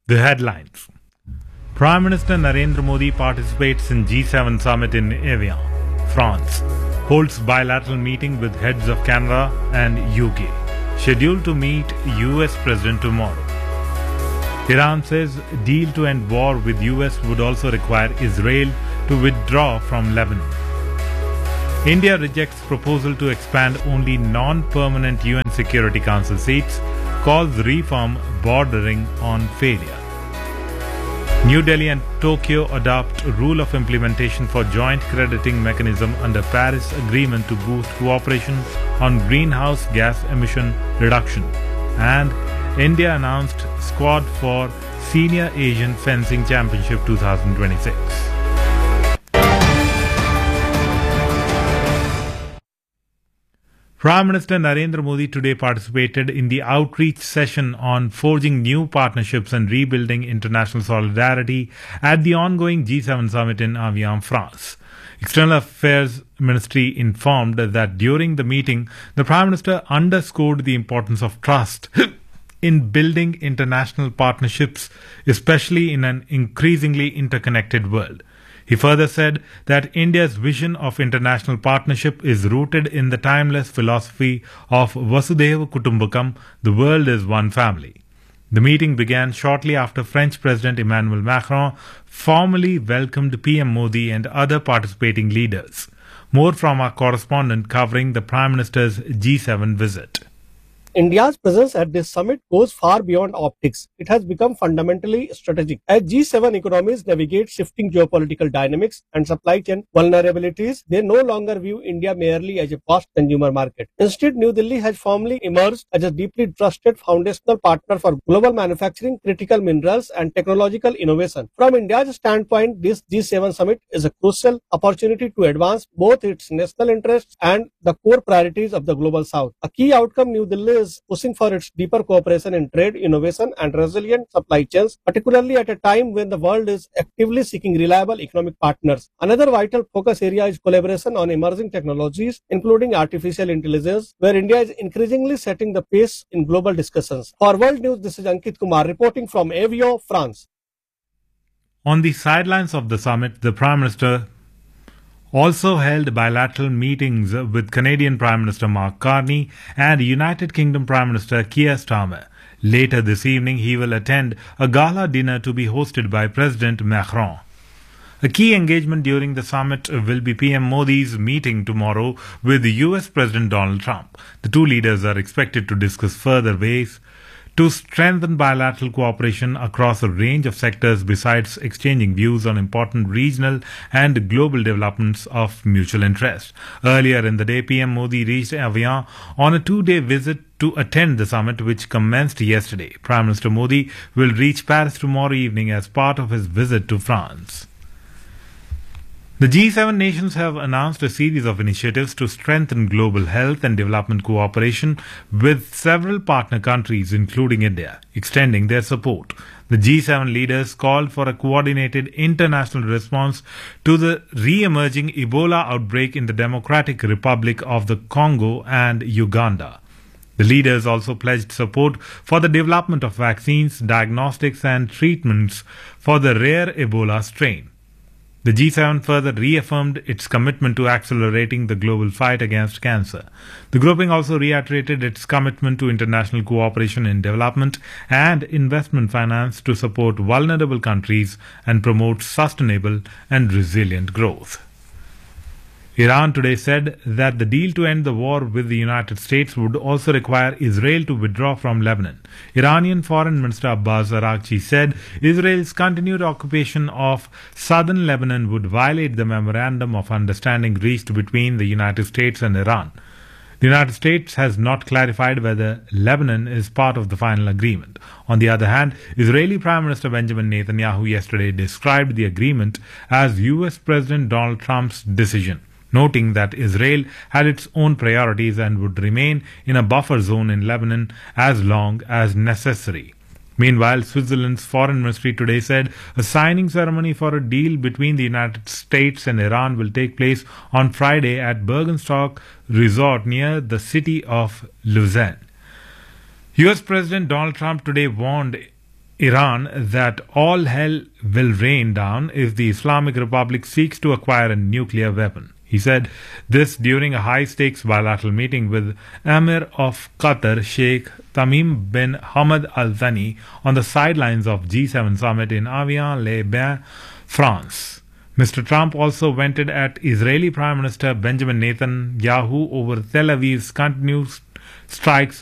The headlines. Prime Minister Narendra Modi participates in G7 summit in Evian, France. Holds bilateral meeting with heads of Canada and UK. Scheduled to meet US President tomorrow. Iran says deal to end war with US would also require Israel to withdraw from Lebanon. India rejects proposal to expand only non-permanent UN Security Council seats, calls reform bordering on failure. New Delhi and Tokyo adopt rule of implementation for joint crediting mechanism under Paris Agreement to boost cooperation on greenhouse gas emission reduction. And India announced squad for Senior Asian Fencing Championship 2026. Prime Minister Narendra Modi today participated in the outreach session on forging new partnerships and rebuilding international solidarity at the ongoing G7 summit in Evian, France. External Affairs Ministry informed that during the meeting, the Prime Minister underscored the importance of trust in building international partnerships, especially in an increasingly interconnected world. He further said that India's vision of international partnership is rooted in the timeless philosophy of Vasudhaiva Kutumbakam, the world is one family. The meeting began shortly after French President Emmanuel Macron formally welcomed PM Modi and other participating leaders. More from our correspondent covering the Prime Minister's G7 visit. India's presence at this summit goes far beyond optics. It has become fundamentally strategic. As G7 economies navigate shifting geopolitical dynamics and supply chain vulnerabilities, they no longer view India merely as a vast consumer market. Instead, New Delhi has formally emerged as a deeply trusted foundational partner for global manufacturing, critical minerals, and technological innovation. From India's standpoint, this G7 summit is a crucial opportunity to advance both its national interests and the core priorities of the global south. A key outcome New Delhi is pushing for its deeper cooperation in trade, innovation, and resilient supply chains, particularly at a time when the world is actively seeking reliable economic partners. Another vital focus area is collaboration on emerging technologies, including artificial intelligence, where India is increasingly setting the pace in global discussions. For World News, this is Ankit Kumar reporting from Evian, France. On the sidelines of the summit, the Prime Minister also held bilateral meetings with Canadian Prime Minister Mark Carney and United Kingdom Prime Minister Keir Starmer. Later this evening, he will attend a gala dinner to be hosted by President Macron. A key engagement during the summit will be PM Modi's meeting tomorrow with US President Donald Trump. The two leaders are expected to discuss further ways to strengthen bilateral cooperation across a range of sectors besides exchanging views on important regional and global developments of mutual interest. Earlier in the day, PM Modi reached Evian on a two-day visit to attend the summit, which commenced yesterday. Prime Minister Modi will reach Paris tomorrow evening as part of his visit to France. The G7 nations have announced a series of initiatives to strengthen global health and development cooperation with several partner countries, including India, extending their support. The G7 leaders called for a coordinated international response to the re-emerging Ebola outbreak in the Democratic Republic of the Congo and Uganda. The leaders also pledged support for the development of vaccines, diagnostics and treatments for the rare Ebola strain. The G7 further reaffirmed its commitment to accelerating the global fight against cancer. The grouping also reiterated its commitment to international cooperation in development and investment finance to support vulnerable countries and promote sustainable and resilient growth. Iran today said that the deal to end the war with the United States would also require Israel to withdraw from Lebanon. Iranian Foreign Minister Abbas Araghchi said Israel's continued occupation of southern Lebanon would violate the memorandum of understanding reached between the United States and Iran. The United States has not clarified whether Lebanon is part of the final agreement. On the other hand, Israeli Prime Minister Benjamin Netanyahu yesterday described the agreement as US President Donald Trump's decision, noting that Israel had its own priorities and would remain in a buffer zone in Lebanon as long as necessary. Meanwhile, Switzerland's foreign ministry today said a signing ceremony for a deal between the United States and Iran will take place on Friday at Bergenstock Resort near the city of Lausanne. US President Donald Trump today warned Iran that all hell will rain down if the Islamic Republic seeks to acquire a nuclear weapon. He said this during a high-stakes bilateral meeting with Emir of Qatar Sheikh Tamim bin Hamad Al Thani on the sidelines of G7 summit in Avion-les-Bains, France. Mr. Trump also vented at Israeli Prime Minister Benjamin Netanyahu over Tel Aviv's continued strikes